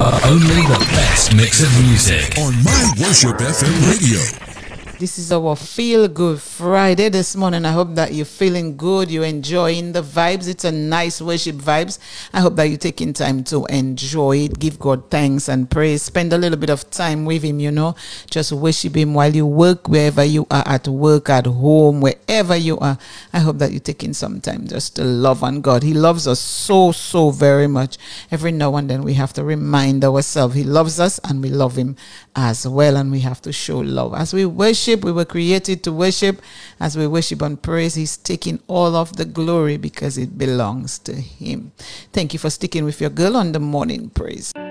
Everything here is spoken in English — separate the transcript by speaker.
Speaker 1: Only the best mix of music
Speaker 2: on My Worship FM radio.
Speaker 3: This is our Feel Good Friday this morning. I hope that you're feeling good. You're enjoying the vibes. It's a nice worship vibes. I hope that you're taking time to enjoy it. Give God thanks and praise. Spend a little bit of time with Him, Just worship Him while you work, wherever you are, at work, at home, wherever you are. I hope that you're taking some time just to love on God. He loves us so, so very much. Every now and then we have to remind ourselves He loves us and we love Him as well. And we have to show love. As we worship, we were created to worship. As we worship and praise, He's taking all of the glory because it belongs to Him. Thank you for sticking with your girl on the morning praise.